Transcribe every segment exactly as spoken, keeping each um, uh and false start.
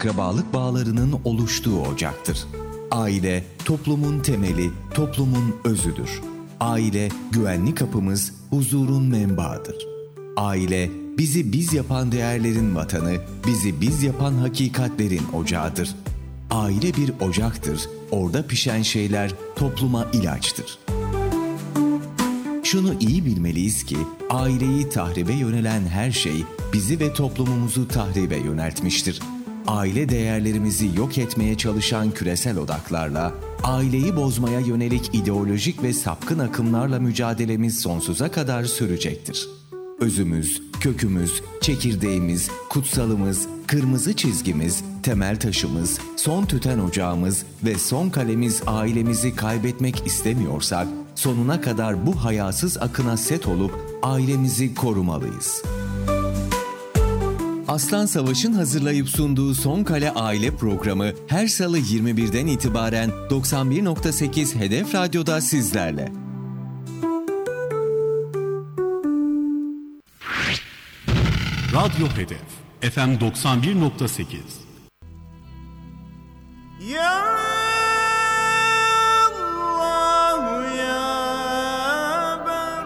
akrabalık bağlarının oluştuğu ocaktır. Aile, toplumun temeli, toplumun özüdür. Aile, güvenli kapımız, huzurun menbaıdır. Aile, bizi biz yapan değerlerin vatanı, bizi biz yapan hakikatlerin ocağıdır. Aile bir ocaktır, orada pişen şeyler topluma ilaçtır. Şunu iyi bilmeliyiz ki, aileyi tahribe yönelen her şey bizi ve toplumumuzu tahribe yöneltmiştir. Aile değerlerimizi yok etmeye çalışan küresel odaklarla, aileyi bozmaya yönelik ideolojik ve sapkın akımlarla mücadelemiz sonsuza kadar sürecektir. Özümüz, kökümüz, çekirdeğimiz, kutsalımız, kırmızı çizgimiz, temel taşımız, son tüten ocağımız ve son kalemiz ailemizi kaybetmek istemiyorsak, sonuna kadar bu hayasız akına set olup ailemizi korumalıyız. Aslan Savaş'ın hazırlayıp sunduğu Son Kale Aile programı her salı yirmi birden itibaren doksan bir nokta sekiz Hedef Radyo'da sizlerle. Radyo Hedef F M doksan bir nokta sekiz. Ya Allah ya ber.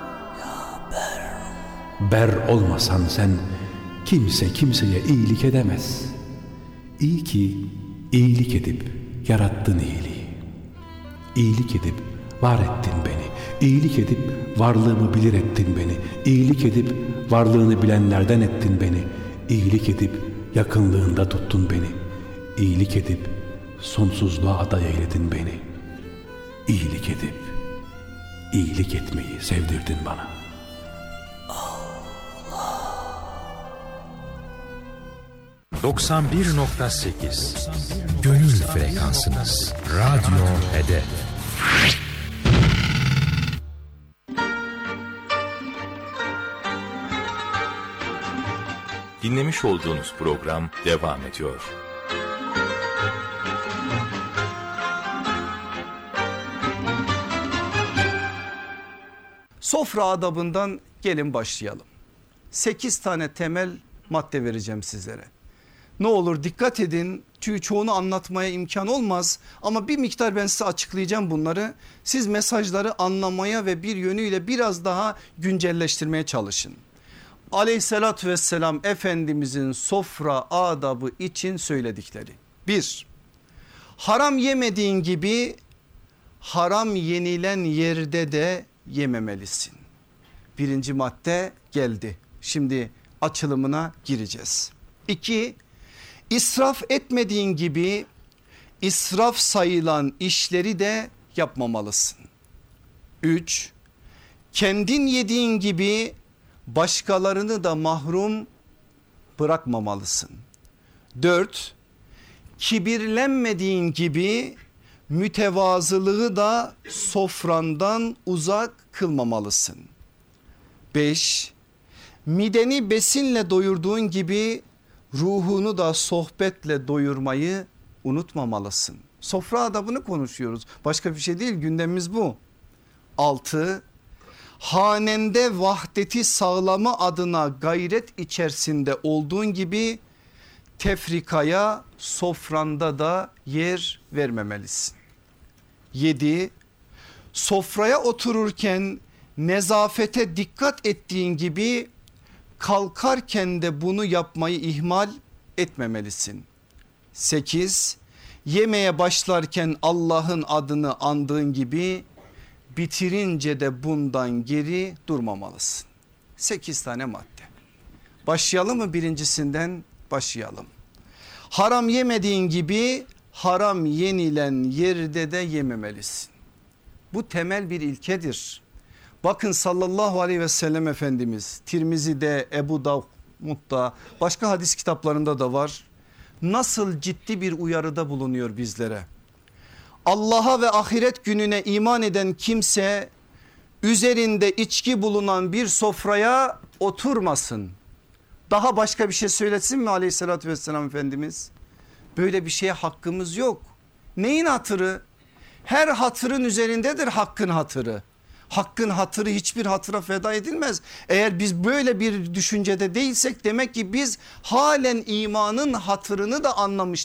Ber olmasan sen kimse kimseye iyilik edemez. İyi ki iyilik edip yarattın iyiliği. İyilik edip var ettin beni. İyilik edip varlığımı bilir ettin beni. İyilik edip varlığını bilenlerden ettin beni. İyilik edip yakınlığında tuttun beni. İyilik edip sonsuzluğa aday eyledin beni. İyilik edip iyilik etmeyi sevdirdin bana. doksan bir nokta sekiz Gönül frekansınız. Radyo Hedef. Dinlemiş olduğunuz program devam ediyor. Sofra adabından gelin başlayalım. sekiz tane temel madde vereceğim sizlere. Ne olur dikkat edin, çünkü çoğunu anlatmaya imkan olmaz ama bir miktar ben size açıklayacağım bunları. Siz mesajları anlamaya ve bir yönüyle biraz daha güncelleştirmeye çalışın. Aleyhissalatü vesselam Efendimizin sofra adabı için söyledikleri. Bir, haram yemediğin gibi haram yenilen yerde de yememelisin. Birinci madde geldi. Şimdi açılımına gireceğiz. İki, israf etmediğin gibi israf sayılan işleri de yapmamalısın. Üç, kendin yediğin gibi başkalarını da mahrum bırakmamalısın. Dört, kibirlenmediğin gibi mütevazılığı da sofrandan uzak kılmamalısın. Beş, mideni besinle doyurduğun gibi ruhunu da sohbetle doyurmayı unutmamalısın. Sofra adabını konuşuyoruz. Başka bir şey değil, gündemimiz bu. Altı, hanende vahdeti sağlama adına gayret içerisinde olduğun gibi tefrikaya sofranda da yer vermemelisin. Yedi, sofraya otururken nezafete dikkat ettiğin gibi kalkarken de bunu yapmayı ihmal etmemelisin. Sekiz, yemeye başlarken Allah'ın adını andığın gibi bitirince de bundan geri durmamalısın. Sekiz tane madde. Başlayalım mı birincisinden? Başlayalım. Haram yemediğin gibi haram yenilen yerde de yememelisin. Bu temel bir ilkedir. Bakın sallallahu aleyhi ve sellem Efendimiz Tirmizi'de, Ebu Davud'da, başka hadis kitaplarında da var. Nasıl ciddi bir uyarıda bulunuyor bizlere. Allah'a ve ahiret gününe iman eden kimse üzerinde içki bulunan bir sofraya oturmasın. Daha başka bir şey söylesin mi aleyhissalatü vesselam Efendimiz? Böyle bir şeye hakkımız yok. Neyin hatırı? Her hatırın üzerindedir hakkın hatırı. Hakkın hatırı hiçbir hatıra feda edilmez. Eğer biz böyle bir düşüncede değilsek demek ki biz halen imanın hatırını da anlamış